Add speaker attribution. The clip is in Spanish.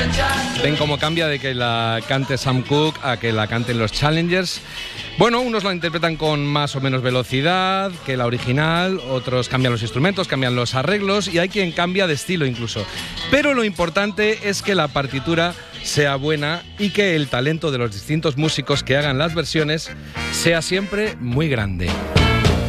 Speaker 1: Ven cómo cambia de que la cante Sam Cooke a que la canten los Challengers. Bueno, unos la interpretan con más o menos velocidad que la original, otros cambian los instrumentos, cambian los arreglos y hay quien cambia de estilo incluso. Pero lo importante es que la partitura sea buena y que el talento de los distintos músicos que hagan las versiones sea siempre muy grande.